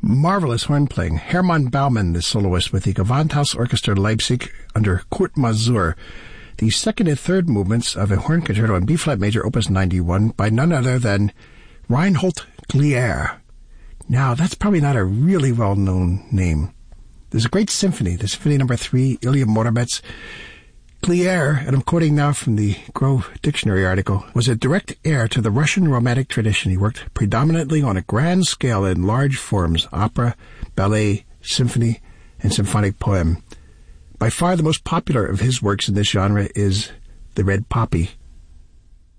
Marvelous horn playing. Hermann Baumann, the soloist with the Gewandhaus Orchestra Leipzig under Kurt Masur. The second and third movements of a horn concerto in B-flat major, opus 91, by none other than Reinhold Glier. Now, that's probably not a really well-known name. There's a great symphony, the Symphony No. 3, Ilya Muromets. Glier, and I'm quoting now from the Grove Dictionary article, was a direct heir to the Russian Romantic tradition. He worked predominantly on a grand scale in large forms, opera, ballet, symphony, and symphonic poem. By far the most popular of his works in this genre is The Red Poppy.